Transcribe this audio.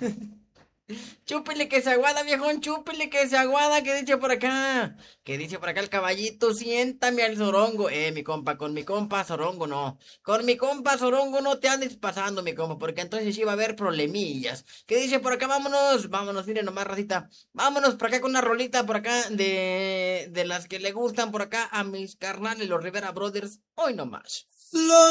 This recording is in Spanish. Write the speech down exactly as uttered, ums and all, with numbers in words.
Chúpele que se aguada, viejón, chúpele que se aguada, que dice por acá. Que dice por acá el caballito, siéntame al zorongo. Eh, mi compa, con mi compa zorongo no. Con mi compa zorongo no te andes pasando, mi compa, porque entonces sí va a haber problemillas. Que dice por acá, vámonos, vámonos, miren nomás, racita. Vámonos por acá con una rolita por acá de, de las que le gustan por acá a mis carnales, los Rivera Brothers. Hoy nomás.